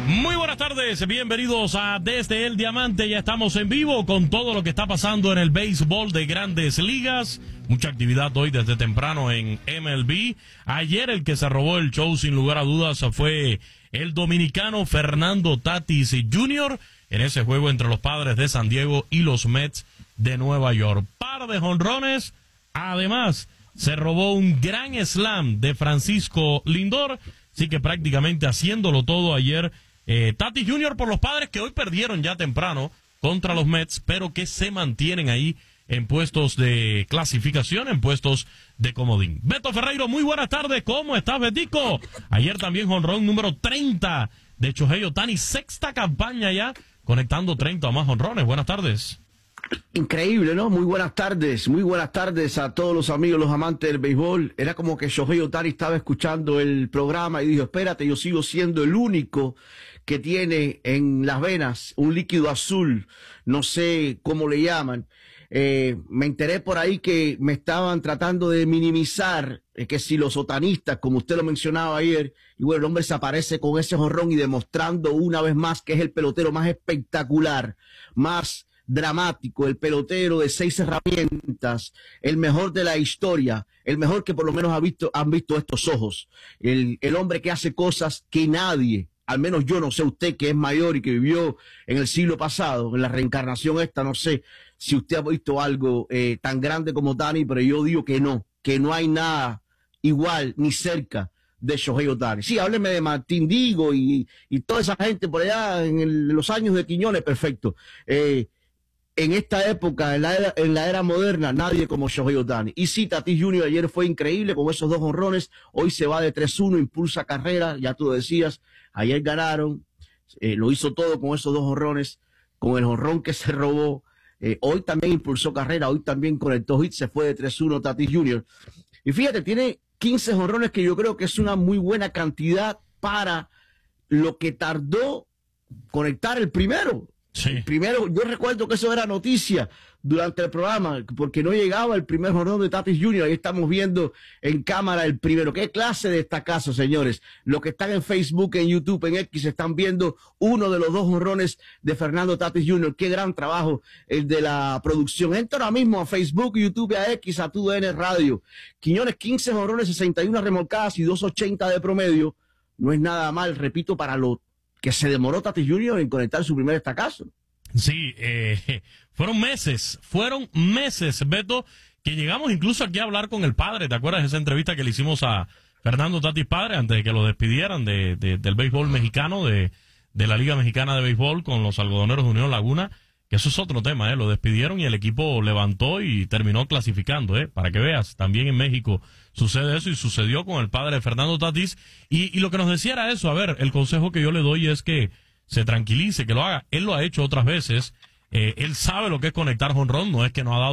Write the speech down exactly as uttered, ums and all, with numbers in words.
Muy buenas tardes, bienvenidos a Desde el Diamante. Ya estamos en vivo con todo lo que está pasando en el béisbol de Grandes Ligas. Mucha actividad hoy desde temprano en M L B. Ayer el que se robó el show sin lugar a dudas fue el dominicano Fernando Tatis junior en ese juego entre los Padres de San Diego y los Mets de Nueva York. Par de jonrones, además se robó un gran slam de Francisco Lindor, así que prácticamente haciéndolo todo ayer. Eh, Tatis junior por los Padres, que hoy perdieron ya temprano contra los Mets, pero que se mantienen ahí en puestos de clasificación, en puestos de comodín. Beto Ferreiro, muy buenas tardes, ¿cómo estás, Betico? Ayer también jonrón número treinta de Shohei Ohtani, sexta campaña ya, conectando treinta o más jonrones. Buenas tardes. Increíble, ¿no? Muy buenas tardes, muy buenas tardes a todos los amigos, los amantes del béisbol. Era como que Shohei Ohtani estaba escuchando el programa y dijo, espérate, yo sigo siendo el único que tiene en las venas un líquido azul, no sé cómo le llaman. Eh, me enteré por ahí que me estaban tratando de minimizar, eh, que si los otanistas, como usted lo mencionaba ayer, y bueno, el hombre se aparece con ese jonrón y demostrando una vez más que es el pelotero más espectacular, más dramático, el pelotero de seis herramientas, el mejor de la historia, el mejor que por lo menos ha visto, han visto estos ojos, el, el hombre que hace cosas que nadie, al menos yo no sé usted que es mayor y que vivió en el siglo pasado, en la reencarnación esta, no sé si usted ha visto algo eh, tan grande como Ohtani, pero yo digo que no, que no hay nada igual ni cerca de Shohei Ohtani. Sí, hábleme de Martín Digo y, y toda esa gente por allá en, el, en los años de Quiñones, perfecto. Eh, En esta época, en la, era, en la era moderna, nadie como Shohei Ohtani. Y sí, Tatis junior ayer fue increíble con esos dos jonrones. Hoy se va de tres uno, impulsa carrera, ya tú lo decías. Ayer ganaron, eh, lo hizo todo con esos dos jonrones, con el jonrón que se robó. Eh, hoy también impulsó carrera, hoy también conectó hit, se fue de tres uno Tatis junior Y fíjate, tiene quince jonrones, que yo creo que es una muy buena cantidad para lo que tardó conectar el primero. Sí. Primero, yo recuerdo que eso era noticia durante el programa, porque no llegaba el primer jonrón de Tatis junior Ahí estamos viendo en cámara el primero. ¿Qué clase de estacazo, señores? Los que están en Facebook, en YouTube, en X, están viendo uno de los dos jonrones de Fernando Tatis junior Qué gran trabajo el de la producción. Entra ahora mismo a Facebook, YouTube, a X, a T U D N Radio. Quiñones, quince jonrones, sesenta y una remolcadas y dos ochenta de promedio. No es nada mal, repito, para lo que se demoró Tatis junior en conectar su primer estacazo. Sí, eh, fueron meses, fueron meses, Beto, que llegamos incluso aquí a hablar con el padre. ¿Te acuerdas de esa entrevista que le hicimos a Fernando Tatis padre antes de que lo despidieran de, de, del béisbol mexicano, de, de la Liga Mexicana de Béisbol con los algodoneros de Unión Laguna? Que eso es otro tema, ¿eh? Lo despidieron y el equipo levantó y terminó clasificando, ¿eh? Para que veas, también en México sucede eso y sucedió con el padre de Fernando Tatis. Y, y lo que nos decía era eso, a ver, el consejo que yo le doy es que se tranquilice, que lo haga. Él lo ha hecho otras veces, eh, él sabe lo que es conectar jonrón, no es que no ha dado